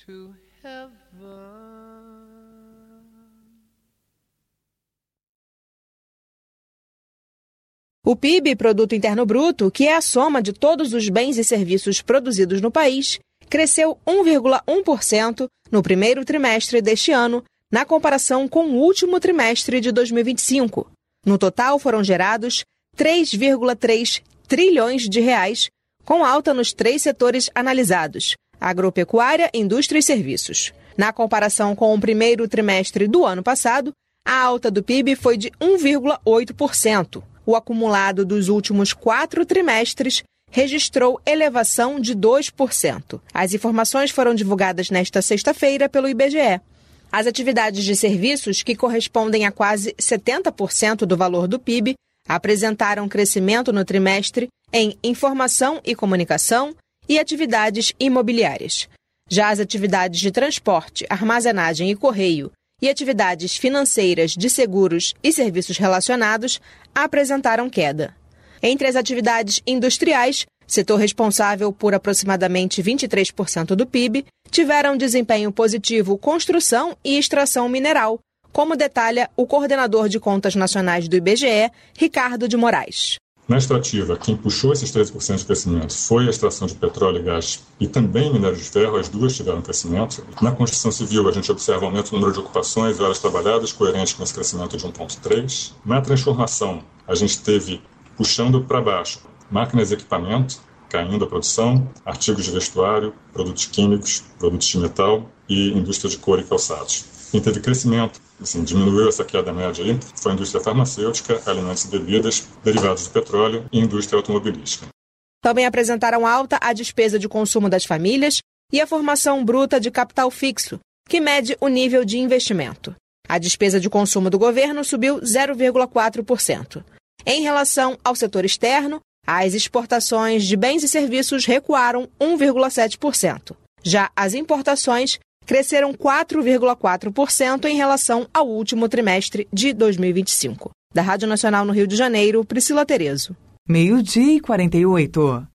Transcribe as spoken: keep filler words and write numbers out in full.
to heaven. O P I B, Produto Interno Bruto, que é a soma de todos os bens e serviços produzidos no país, cresceu um vírgula um por cento no primeiro trimestre deste ano, na comparação com o último trimestre de dois mil e vinte e cinco. No total, foram gerados três vírgula três trilhões de reais, com alta nos três setores analisados: agropecuária, indústria e serviços. Na comparação com o primeiro trimestre do ano passado, a alta do P I B foi de um vírgula oito por cento. O acumulado dos últimos quatro trimestres registrou elevação de dois por cento. As informações foram divulgadas nesta sexta-feira pelo I B G E. As atividades de serviços, que correspondem a quase setenta por cento do valor do P I B, apresentaram crescimento no trimestre em informação e comunicação e atividades imobiliárias. Já as atividades de transporte, armazenagem e correio e atividades financeiras de seguros e serviços relacionados apresentaram queda. Entre as atividades industriais, setor responsável por aproximadamente vinte e três por cento do P I B, tiveram desempenho positivo construção e extração mineral, como detalha o coordenador de contas nacionais do I B G E, Ricardo de Moraes. Na extrativa, quem puxou esses treze por cento de crescimento foi a extração de petróleo e gás e também minério de ferro, as duas tiveram crescimento. Na construção civil, a gente observa aumento no número de ocupações e horas trabalhadas, coerente com esse crescimento de um vírgula três. Na transformação, a gente teve, puxando para baixo, máquinas e equipamento, caindo a produção, artigos de vestuário, produtos químicos, produtos de metal e indústria de couro e calçados. Quem teve crescimento, assim, diminuiu essa queda média aí, foi a indústria farmacêutica, alimentos e bebidas, derivados do petróleo e indústria automobilística. Também apresentaram alta a despesa de consumo das famílias e a formação bruta de capital fixo, que mede o nível de investimento. A despesa de consumo do governo subiu zero vírgula quatro por cento. Em relação ao setor externo, as exportações de bens e serviços recuaram um vírgula sete por cento. Já as importações cresceram quatro vírgula quatro por cento em relação ao último trimestre de dois mil e vinte e cinco. Da Rádio Nacional no Rio de Janeiro, Priscila Terezo. Meio-dia e quarenta e oito.